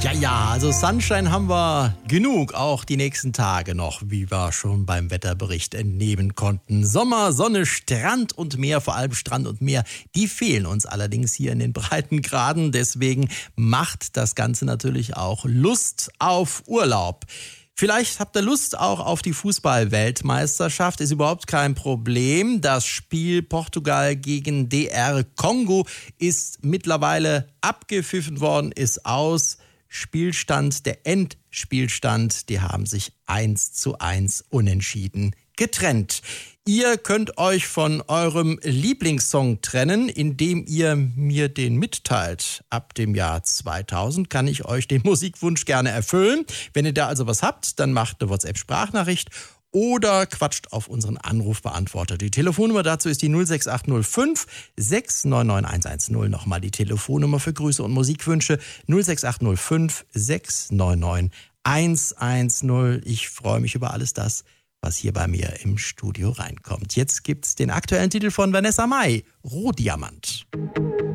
Ja, also Sunshine haben wir genug, auch die nächsten Tage noch, wie wir schon beim Wetterbericht entnehmen konnten. Sommer, Sonne, Strand und Meer, vor allem Strand und Meer, die fehlen uns allerdings hier in den Breitengraden. Deswegen macht das Ganze natürlich auch Lust auf Urlaub. Vielleicht habt ihr Lust auch auf die Fußball-Weltmeisterschaft, ist überhaupt kein Problem. Das Spiel Portugal gegen DR Kongo ist mittlerweile abgepfiffen worden, ist aus. Spielstand, der Endspielstand, die haben sich 1:1 unentschieden getrennt. Ihr könnt euch von eurem Lieblingssong trennen, indem ihr mir den mitteilt. Ab dem Jahr 2000 kann ich euch den Musikwunsch gerne erfüllen. Wenn ihr da also was habt, dann macht eine WhatsApp-Sprachnachricht oder quatscht auf unseren Anrufbeantworter. Die Telefonnummer dazu ist die 06805 699 110. Nochmal die Telefonnummer für Grüße und Musikwünsche 06805 699 110. Ich freue mich über alles das, was hier bei mir im Studio reinkommt. Jetzt gibt's den aktuellen Titel von Vanessa Mai, Rohdiamant.